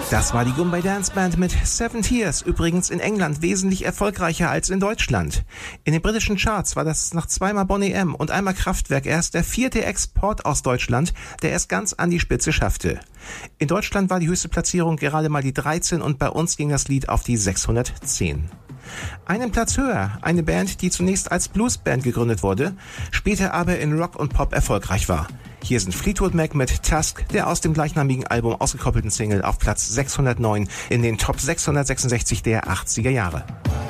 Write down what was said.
Das war die Goombay Dance Band mit Seven Tears, übrigens in England wesentlich erfolgreicher als in Deutschland. In den britischen Charts war das nach zweimal Boney M. und einmal Kraftwerk erst der 4. Export aus Deutschland, der es ganz an die Spitze schaffte. In Deutschland war die höchste Platzierung gerade mal die 13 und bei uns ging das Lied auf die 610. Einen Platz höher, eine Band, die zunächst als Bluesband gegründet wurde, später aber in Rock und Pop erfolgreich war. Hier sind Fleetwood Mac mit Tusk, der aus dem gleichnamigen Album ausgekoppelten Single auf Platz 609 in den Top 666 der 80er Jahre.